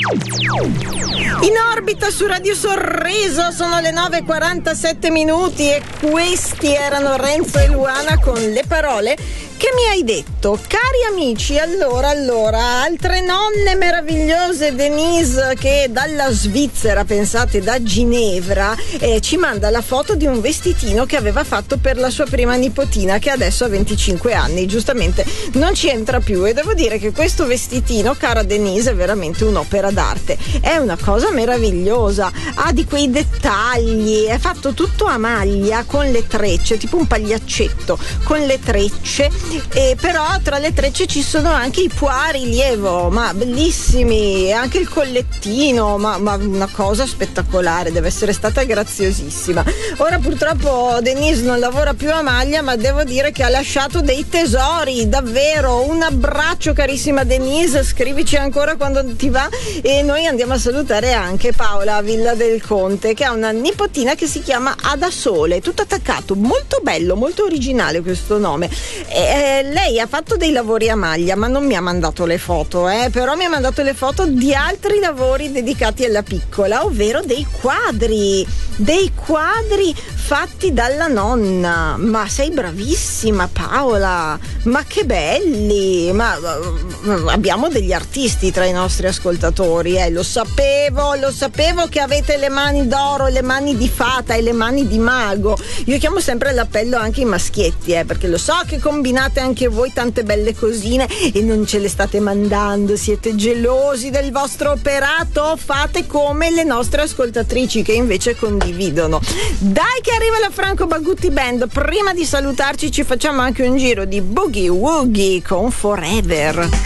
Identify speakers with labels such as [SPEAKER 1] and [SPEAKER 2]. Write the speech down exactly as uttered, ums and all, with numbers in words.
[SPEAKER 1] In orbita su Radio Sorriso sono le nove e quarantasette minuti e questi erano Renzo e Luana con le parole che mi hai detto. Cari amici, allora, allora, altre nonne meravigliose, Denise che dalla Svizzera, pensate da Ginevra, eh, ci manda la foto di un vestitino che aveva fatto per la sua prima nipotina che adesso ha venticinque anni, giustamente non ci entra più, e devo dire che questo vestitino, cara Denise, è veramente un'opera d'arte, è una cosa meravigliosa, ha di quei dettagli, è fatto tutto a maglia con le trecce, tipo un pagliaccetto con le trecce. E però tra le trecce ci sono anche i pois rilievo, ma bellissimi, e anche il collettino, ma, ma una cosa spettacolare, deve essere stata graziosissima. Ora purtroppo Denise non lavora più a maglia, ma devo dire che ha lasciato dei tesori, davvero. Un abbraccio carissima Denise, scrivici ancora quando ti va, e noi andiamo a salutare anche Paola a Villa del Conte, che ha una nipotina che si chiama Ada Sole, tutto attaccato, molto bello, molto originale questo nome. E, Eh, lei ha fatto dei lavori a maglia, ma non mi ha mandato le foto, eh, però mi ha mandato le foto di altri lavori dedicati alla piccola, ovvero dei quadri, dei quadri fatti dalla nonna. Ma sei bravissima Paola, ma che belli, ma uh, abbiamo degli artisti tra i nostri ascoltatori, eh, lo sapevo, lo sapevo che avete le mani d'oro, le mani di fata e le mani di mago. Io chiamo sempre all'appello anche i maschietti, eh, perché lo so che combinate anche voi tante belle cosine e non ce le state mandando, siete gelosi del vostro operato, fate come le nostre ascoltatrici che invece condividono. Dai che arriva la Franco Bagutti Band, prima di salutarci ci facciamo anche un giro di Boogie Woogie con Forever.